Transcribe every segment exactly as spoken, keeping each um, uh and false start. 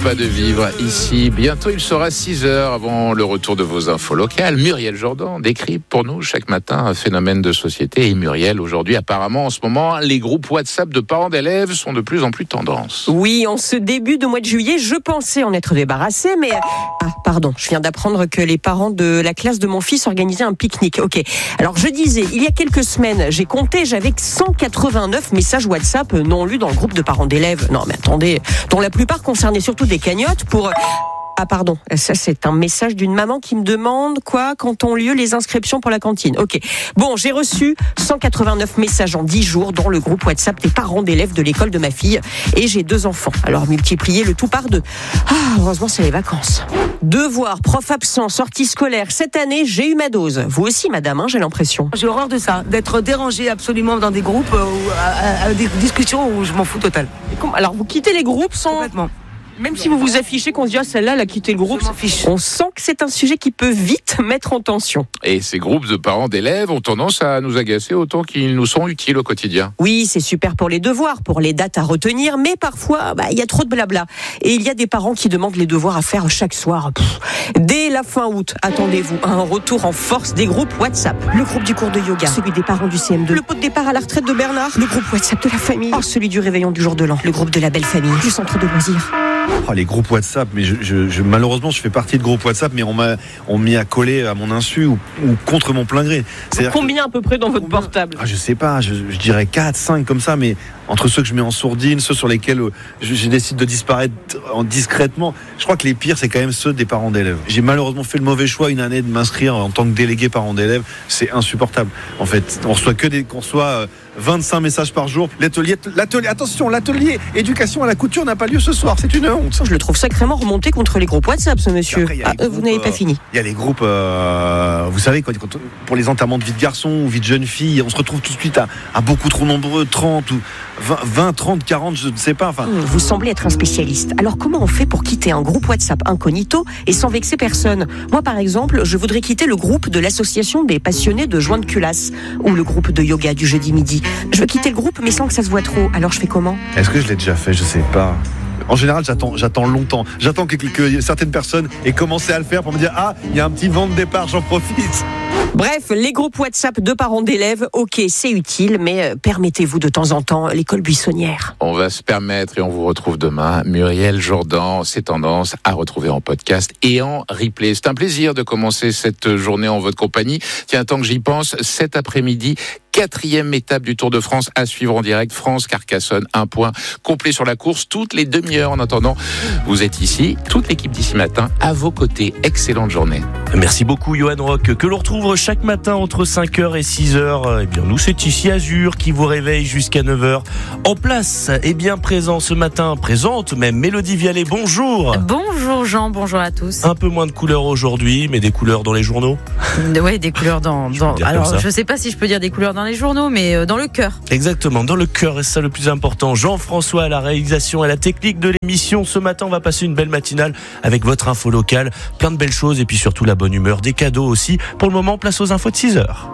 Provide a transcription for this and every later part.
pas de vivre ici. Bientôt, il sera six heures avant le retour de vos infos locales. Muriel Jourdan décrypte pour nous chaque matin un phénomène de société. Et Muriel, aujourd'hui, apparemment, en ce moment, les groupes WhatsApp de parents d'élèves sont de plus en plus tendance. Oui, en ce début de mois de juillet, je pensais en être débarrassée, mais... Ah, pardon, je viens d'apprendre que les parents de la classe de mon fils organisaient un pique-nique. Ok, alors je disais, il y a quelques semaines, j'ai compté, j'avais cent quatre-vingt-neuf messages WhatsApp non lus dans le groupe de parents d'élèves. Non, mais attendez, dont la plupart concernaient surtout des cagnottes pour... Ah pardon, ça c'est un message d'une maman qui me demande quoi quand ont lieu les inscriptions pour la cantine. Ok, bon, j'ai reçu cent quatre-vingt-neuf messages en dix jours dans le groupe WhatsApp des parents d'élèves de l'école de ma fille et j'ai deux enfants. Alors multipliez le tout par deux. Ah, heureusement c'est les vacances. Devoirs, prof absent, sortie scolaire. Cette année, j'ai eu ma dose. Vous aussi, madame, hein, j'ai l'impression. J'ai horreur de ça, d'être dérangée absolument dans des groupes euh, ou à, à, à des discussions où je m'en fous total. Alors vous quittez les groupes sans... Complètement. Même si vous vous affichez qu'on se dit ah, celle-là elle a quitté le groupe, on sent que c'est un sujet qui peut vite mettre en tension. Et ces groupes de parents d'élèves ont tendance à nous agacer autant qu'ils nous sont utiles au quotidien. Oui, c'est super pour les devoirs, pour les dates à retenir, mais parfois bah, il y a trop de blabla. Et il y a des parents qui demandent les devoirs à faire chaque soir. Pff. Dès la fin août, attendez-vous à un retour en force des groupes WhatsApp. Le groupe du cours de yoga, celui des parents du C M deux, le pot de départ à la retraite de Bernard, le groupe WhatsApp de la famille, oh, celui du réveillon du jour de l'an, le groupe de la belle famille, du centre de loisirs. Oh, les groupes WhatsApp, mais je, je, je, malheureusement je fais partie de groupes WhatsApp, mais on m'a on m'y a collé à mon insu ou, ou contre mon plein gré. Combien que, à peu près dans votre combien, portable ah, Je sais pas, je, je dirais quatre, cinq comme ça, mais entre ceux que je mets en sourdine, ceux sur lesquels je, je décide de disparaître en discrètement, je crois que les pires c'est quand même ceux des parents d'élèves. J'ai malheureusement fait le mauvais choix une année de m'inscrire en tant que délégué parent d'élèves, c'est insupportable. En fait, on reçoit que des, qu'on reçoit vingt-cinq messages par jour. L'atelier, l'atelier, attention, l'atelier éducation à la couture n'a pas lieu ce soir, c'est une honte. Je le trouve sacrément remonté contre les groupes WhatsApp, ce monsieur. Après, ah, groupes, vous n'avez pas fini. Il y a les groupes, euh, vous savez, quand, quand, pour les enterrements de vie de garçon ou vie de jeune fille, on se retrouve tout de suite à, à beaucoup trop nombreux, trente ou vingt, trente, quarante, je ne sais pas. Enfin. Vous semblez être un spécialiste. Alors comment on fait pour quitter un groupe WhatsApp incognito et sans vexer personne ? Moi, par exemple, je voudrais quitter le groupe de l'association des passionnés de joints de culasse ou le groupe de yoga du jeudi midi. Je veux quitter le groupe, mais sans que ça se voit trop. Alors je fais comment ? Est-ce que je l'ai déjà fait ? Je sais pas. En général, j'attends, j'attends longtemps. J'attends que, que certaines personnes aient commencé à le faire pour me dire « Ah, il y a un petit vent de départ, j'en profite !» Bref, les groupes WhatsApp de parents d'élèves, ok, c'est utile, mais permettez-vous de temps en temps l'école buissonnière. On va se permettre et on vous retrouve demain. Muriel Jourdan, c'est tendance à retrouver en podcast et en replay. C'est un plaisir de commencer cette journée en votre compagnie. Tiens, tant que j'y pense, cet après-midi, quatrième étape du Tour de France à suivre en direct. France-Carcassonne, un point complet sur la course toutes les demi-heures. En attendant, vous êtes ici, toute l'équipe d'ici matin, à vos côtés. Excellente journée. Merci beaucoup, Johan Rock, que l'on retrouve chaque matin entre cinq heures et six heures. Eh bien, nous, c'est ici Azur qui vous réveille jusqu'à neuf heures. En place, et bien présent ce matin, présente même Mélodie Vialet. Bonjour. Bonjour Jean, bonjour à tous. Un peu moins de couleurs aujourd'hui, mais des couleurs dans les journaux. Oui, des couleurs dans... dans alors, je ne sais pas si je peux dire des couleurs dans les journaux, mais dans le cœur. Exactement, dans le cœur, et c'est ça le plus important. Jean-François à la réalisation, à la technique de l'émission. Ce matin, on va passer une belle matinale avec votre info locale, plein de belles choses et puis surtout la bonne humeur, des cadeaux aussi. Pour le moment, place aux infos de six heures.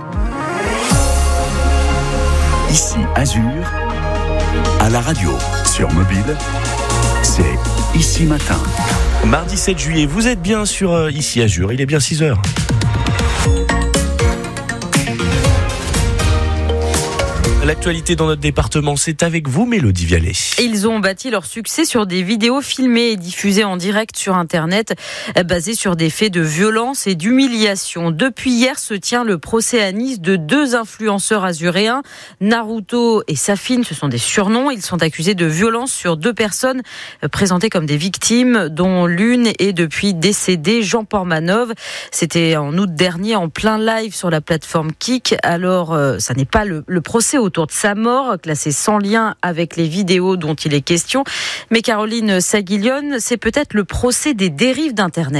Ici Azur, à la radio, sur mobile, c'est Ici Matin. Mardi sept juillet, vous êtes bien sur euh, Ici Azur, il est bien six heures. L'actualité dans notre département, c'est avec vous, Mélodie Vialet. Ils ont bâti leur succès sur des vidéos filmées et diffusées en direct sur Internet, basées sur des faits de violence et d'humiliation. Depuis hier se tient le procès à Nice de deux influenceurs azuréens, Naruto et Safine. Ce sont des surnoms. Ils sont accusés de violence sur deux personnes présentées comme des victimes, dont l'une est depuis décédée, Jean Portmanov. C'était en août dernier, en plein live sur la plateforme Kik. Alors, euh, ça n'est pas le, le procès autour de sa mort, classé sans lien avec les vidéos dont il est question. Mais Caroline Saguillonne, c'est peut-être le procès des dérives d'Internet.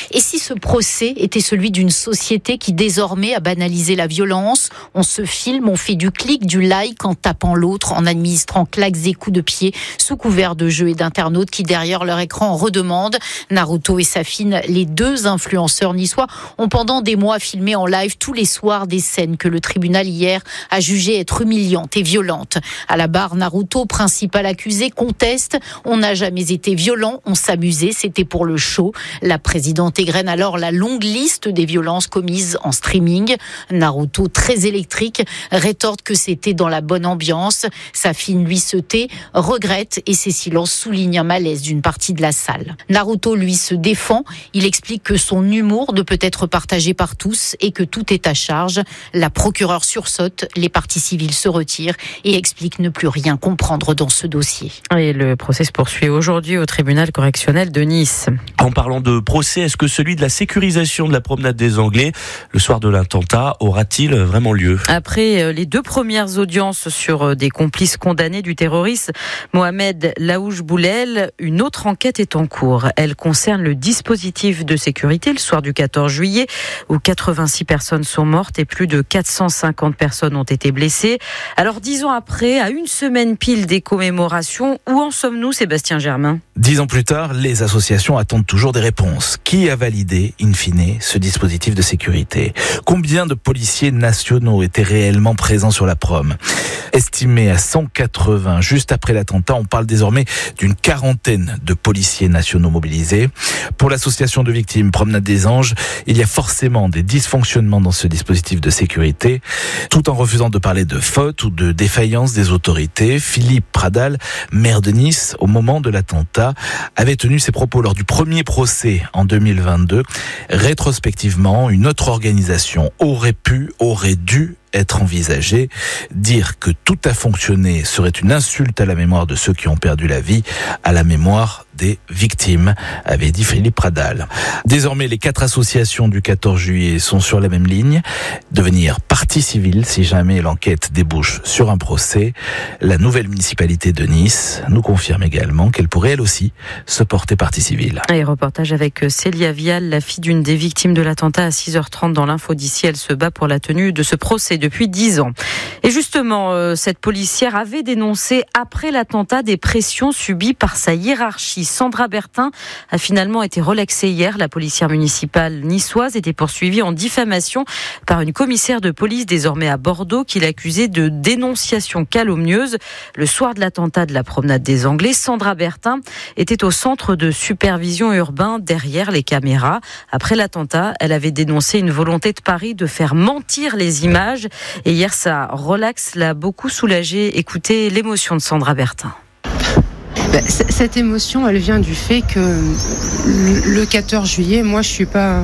Et si ce procès était celui d'une société qui désormais a banalisé la violence, on se filme, on fait du clic, du like en tapant l'autre, en administrant claques et coups de pied sous couvert de jeux et d'internautes qui derrière leur écran redemandent. Naruto et Safine, les deux influenceurs niçois, ont pendant des mois filmé en live tous les soirs des scènes que le tribunal hier a jugées être humiliantes et violentes. À la barre, Naruto, principal accusé, conteste. On n'a jamais été violent, on s'amusait, c'était pour le show. La présidente égrène alors la longue liste des violences commises en streaming. Naruto, très électrique, rétorque que c'était dans la bonne ambiance. Safine, lui, se tait, regrette et ses silences soulignent un malaise d'une partie de la salle. Naruto, lui, se défend. Il explique que son humour ne peut être partagé par tous et que tout est à charge. La procureure sursaute, les parties civiles se retirent et expliquent ne plus rien comprendre dans ce dossier. Et le procès se poursuit aujourd'hui au tribunal correctionnel de Nice. En parlant de procès, est-ce que celui de la sécurisation de la promenade des Anglais, le soir de l'attentat, aura-t-il vraiment lieu ? Après les deux premières audiences sur des complices condamnés du terrorisme, Mohamed Laouche Boulel, une autre enquête est en cours. Elle concerne le dispositif de sécurité le soir du quatorze juillet, où quatre-vingt-six personnes sont mortes et plus de quatre cent cinquante personnes ont été blessées. Alors dix ans après, à une semaine pile des commémorations, où en sommes-nous, Sébastien Germain ? Dix ans plus tard, les associations attendent toujours des réponses. Qui a validé, in fine, ce dispositif de sécurité ? Combien de policiers nationaux étaient réellement présents sur la prom ? Estimé à cent quatre-vingts juste après l'attentat, on parle désormais d'une quarantaine de policiers nationaux mobilisés. Pour l'association de victimes Promenade des Anges, il y a forcément des dysfonctionnements dans ce dispositif de sécurité. Tout en refusant de parler de faute ou de défaillance des autorités, Philippe Pradal, maire de Nice, au moment de l'attentat, avait tenu ses propos lors du premier procès en deux mille vingt-deux. Rétrospectivement, une autre organisation aurait pu, aurait dû être envisagé. Dire que tout a fonctionné serait une insulte à la mémoire de ceux qui ont perdu la vie, à la mémoire des victimes, avait dit Philippe Pradal. Désormais, les quatre associations du quatorze juillet sont sur la même ligne, devenir partie civile si jamais l'enquête débouche sur un procès. La nouvelle municipalité de Nice nous confirme également qu'elle pourrait elle aussi se porter partie civile. Et reportage avec Célia Vial, la fille d'une des victimes de l'attentat à six heures trente dans l'info d'ici. Elle se bat pour la tenue de ce procès depuis dix ans. Et justement, euh, cette policière avait dénoncé après l'attentat des pressions subies par sa hiérarchie. Sandra Bertin a finalement été relaxée hier. La policière municipale niçoise était poursuivie en diffamation par une commissaire de police désormais à Bordeaux qui l'accusait de dénonciation calomnieuse. Le soir de l'attentat de la promenade des Anglais, Sandra Bertin était au centre de supervision urbain derrière les caméras. Après l'attentat, elle avait dénoncé une volonté de Paris de faire mentir les images. Et hier, ça relaxe l'a beaucoup soulagée. Écoutez l'émotion de Sandra Bertin. Ben, c- cette émotion, elle vient du fait que le quatorze juillet, moi, je suis pas...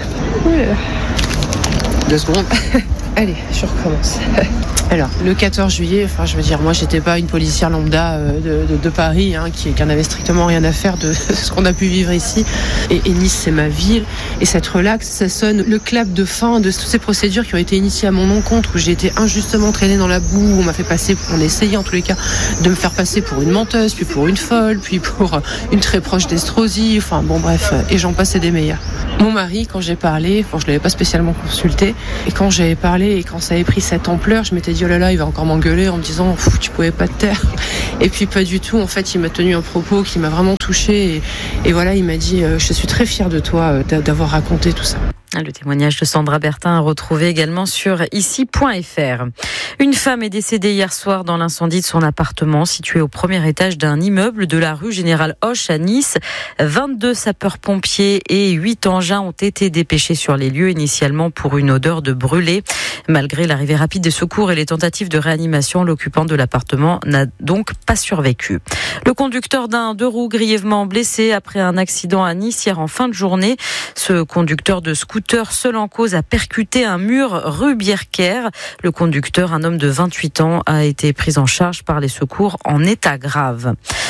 Deux secondes. Allez, je recommence. Alors, le quatorze juillet, enfin, je veux dire, moi, j'étais pas une policière lambda euh, de, de, de Paris, hein, qui, qui en avait strictement rien à faire de ce qu'on a pu vivre ici. Et, et Nice, c'est ma ville. Et cette relax, ça sonne le clap de fin de toutes ces procédures qui ont été initiées à mon encontre, où j'ai été injustement traînée dans la boue, où on m'a fait passer, on essayait en tous les cas, de me faire passer pour une menteuse, puis pour une folle, puis pour une très proche d'Estrosi. Enfin, bon, bref, et j'en passais des meilleurs. Mon mari, quand j'ai parlé, bon, je l'avais pas spécialement consulté, et quand j'avais parlé et quand ça avait pris cette ampleur, je m'étais dit oh là là, il va encore m'engueuler en me disant tu pouvais pas te taire. Et puis pas du tout. En fait, il m'a tenu un propos qui m'a vraiment touchée. Et, et voilà, il m'a dit euh, je suis très fière de toi euh, d'avoir raconté tout ça. Le témoignage de Sandra Bertin à retrouver également sur ici point f r. Une femme est décédée hier soir dans l'incendie de son appartement situé au premier étage d'un immeuble de la rue Général Hoche à Nice. vingt-deux sapeurs-pompiers et huit engins ont été dépêchés sur les lieux initialement pour une odeur de brûlé. Malgré l'arrivée rapide des secours et les tentatives de réanimation, l'occupant de l'appartement n'a donc pas survécu. Le conducteur d'un deux roues grièvement blessé après un accident à Nice hier en fin de journée. Ce conducteur de scooter seul en cause a percuté un mur rue Bierker. Le conducteur, un homme de vingt-huit ans, a été pris en charge par les secours en état grave. Une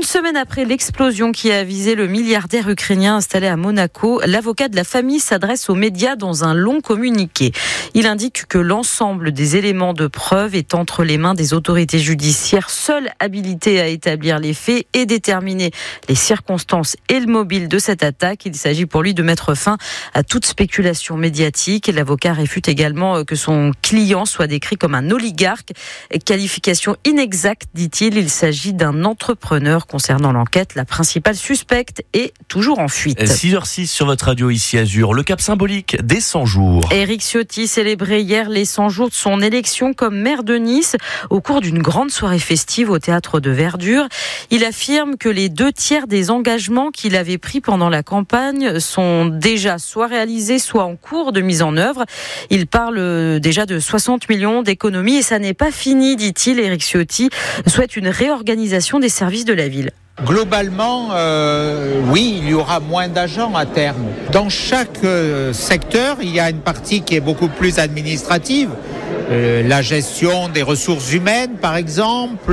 semaine après l'explosion qui a visé le milliardaire ukrainien installé à Monaco, l'avocat de la famille s'adresse aux médias dans un long communiqué. Il indique que l'ensemble des éléments de preuve est entre les mains des autorités judiciaires, seules habilitées à établir les faits et déterminer les circonstances et le mobile de cette attaque. Il s'agit pour lui de mettre fin à toute spéculation médiatique. L'avocat réfute également que son client soit décrit comme un oligarque. Qualification inexacte, dit-il. Il s'agit d'un entrepreneur. Concernant l'enquête, la principale suspecte est toujours en fuite. six heures six sur votre radio ici Azur, le cap symbolique des cent jours. Éric Ciotti célébrait hier les cent jours de son élection comme maire de Nice au cours d'une grande soirée festive au théâtre de Verdure. Il affirme que les deux tiers des engagements qu'il avait pris pendant la campagne sont déjà soit réalisés, soit en cours de mise en œuvre. Il parle déjà de soixante millions d'économies et ça n'est pas fini, dit-il. Éric Ciotti souhaite une réorganisation des services de la ville. Globalement, euh, oui, il y aura moins d'agents à terme. Dans chaque euh, secteur, il y a une partie qui est beaucoup plus administrative. Euh, la gestion des ressources humaines, par exemple,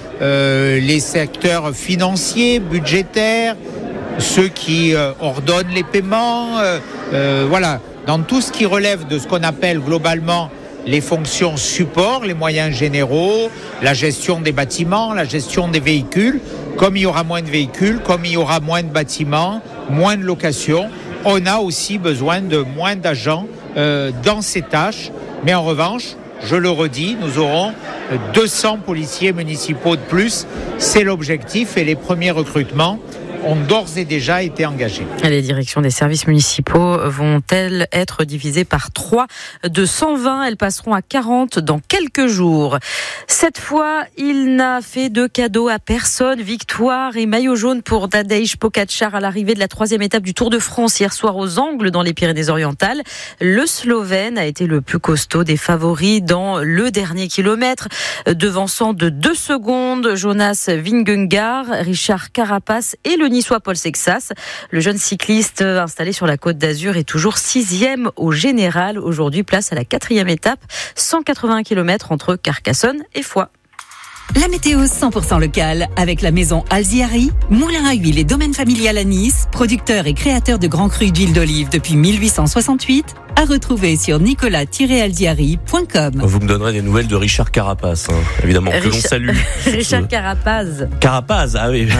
euh, les secteurs financiers, budgétaires, ceux qui euh, ordonnent les paiements, euh, euh, voilà. Dans tout ce qui relève de ce qu'on appelle globalement les fonctions support, les moyens généraux, la gestion des bâtiments, la gestion des véhicules. Comme il y aura moins de véhicules, comme il y aura moins de bâtiments, moins de locations, on a aussi besoin de moins d'agents euh, dans ces tâches. Mais en revanche, je le redis, nous aurons deux cents policiers municipaux de plus. C'est l'objectif et les premiers recrutements ont d'ores et déjà été engagés. Les directions des services municipaux vont-elles être divisées par trois de cent vingt? Elles passeront à quarante dans quelques jours. Cette fois, il n'a fait de cadeau à personne. Victoire et maillot jaune pour Tadej Pogačar à l'arrivée de la troisième étape du Tour de France hier soir aux Angles dans les Pyrénées-Orientales. Le Slovène a été le plus costaud des favoris dans le dernier kilomètre, devançant de deux secondes Jonas Vingegaard, Richard Carapaz et le Niçois Paul Sexas. Le jeune cycliste installé sur la Côte d'Azur est toujours sixième au général. Aujourd'hui, place à la quatrième étape, cent quatre-vingts kilomètres entre Carcassonne et Foix. La météo cent pour cent locale avec la maison Alziari, moulin à huile et domaine familial à Nice, producteur et créateur de grands crus d'huile d'olive depuis mille huit cent soixante-huit, à retrouver sur nicolas tiret alziari point com. Vous me donnerez des nouvelles de Richard Carapaz, hein, évidemment, que Richard, l'on salue. Richard Carapaz. Carapaz, ah oui.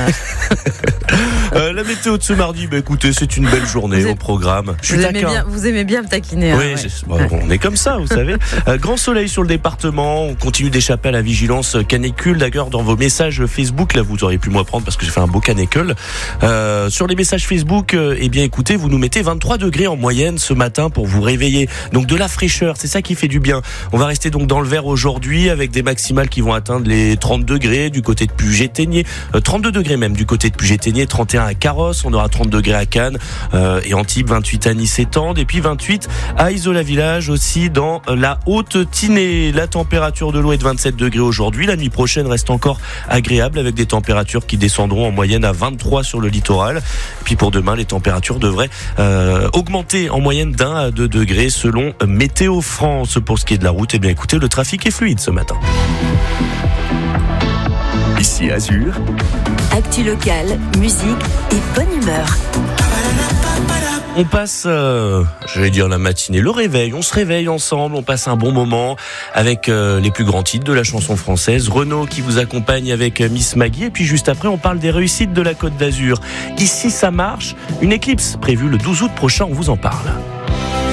euh, la météo de ce mardi, bah, écoutez, c'est une belle journée vous au êtes, programme. Je vous, suis aimez d'accord. bien, vous aimez bien me taquiner. Oui, hein, ouais. bon, on est comme ça, vous savez. Euh, grand soleil sur le département, on continue d'échapper à la vigilance canicule. D'ailleurs, dans vos messages Facebook, là, vous auriez pu me reprendre parce que j'ai fait un beau canicule. Euh, sur les messages Facebook, euh, eh bien, écoutez, vous nous mettez vingt-trois degrés en moyenne ce matin pour vous réveiller. Donc, de la fraîcheur, c'est ça qui fait du bien. On va rester donc dans le vert aujourd'hui avec des maximales qui vont atteindre les trente degrés du côté de Puget-Théniers, euh, trente-deux degrés même du côté de Puget-Théniers, trente et un à Carrosse, on aura trente degrés à Cannes euh, et Antibes, vingt-huit à Nice et Tende, et puis vingt-huit à Isola-Village aussi dans la Haute-Tinée. La température de l'eau est de vingt-sept degrés aujourd'hui. La nuit prochaine reste encore agréable avec des températures qui descendront en moyenne à vingt-trois sur le littoral. Et puis pour demain, les températures devraient euh, augmenter en moyenne d'un à deux degrés selon Météo France. Pour ce qui est de la route, eh bien écoutez, le trafic est fluide ce matin. Ici Azur. Actu locale, musique et bonne humeur. On passe, euh, j'allais dire la matinée, le réveil, on se réveille ensemble, on passe un bon moment avec euh, les plus grands titres de la chanson française. Renaud qui vous accompagne avec euh, Miss Maggie, et puis juste après on parle des réussites de la Côte d'Azur. Ici ça marche, une éclipse prévue le douze août prochain, on vous en parle.